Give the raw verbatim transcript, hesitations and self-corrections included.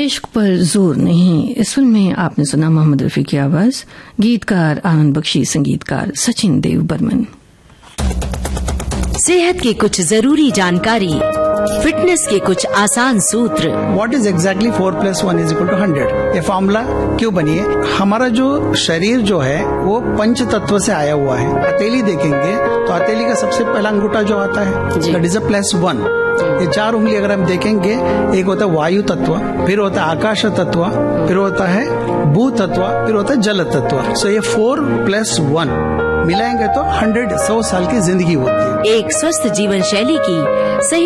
इश्क पर जोर नहीं, इस फिल्म में आपने सुना मोहम्मद रफी की आवाज, गीतकार आनंद बख्शी, संगीतकार सचिन देव बर्मन। सेहत की कुछ जरूरी जानकारी, फिटनेस के कुछ आसान सूत्र। What is exactly four plus one is equal two hundred, ये फॉर्मूला क्यों बनी है? हमारा जो शरीर जो है वो पंच तत्व से आया हुआ है। हथेली देखेंगे तो हथेली का सबसे पहला अंगूठा जो आता है that is a plus one. ये चार उंगली अगर हम देखेंगे, एक होता है वायु तत्व, फिर होता है आकाश तत्व, फिर होता है भू तत्व, फिर होता है जल तत्व। सो ये फोर प्लस वन मिलाएंगे तो हंड्रेड, सौ साल की जिंदगी होती है। एक स्वस्थ जीवन शैली की सही